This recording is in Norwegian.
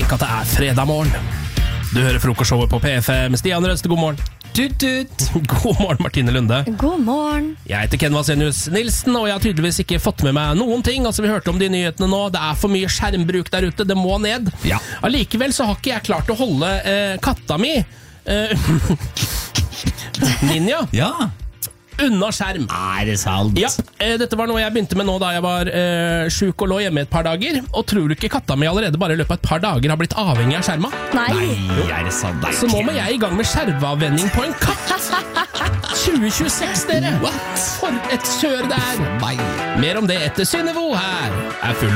slik at det fredag morgen. Du hører frokostshowet på P5. Stian Røste, god morgen. Tut-tut. God morgen, Martine Lunde. God morgen. Jeg heter Ken Vasenius Nilsen, og jeg har tydeligvis ikke fått med meg noen ting. Altså, vi hørte om de nyhetene nå. Det for mye skjermbruk der ute. Det må ned. Ja. Allikevel så har ikke jeg klart å holde katta mi Ninja. Ja. Unna skjerm. Det sant? Ja, dette var noe jeg begynte med nå da jeg var syk og lå hjemme et par dager. Og tror du ikke katta mi allerede bare i løpet av et par dager har blitt avhengig av skjerma? Nei. Det sant? Nei. Så nå må jeg i gang med skjermavvenning på en katt. 2026, dere. What? For et kjør det er. Nei. Mer om det etter Synnøve her. Full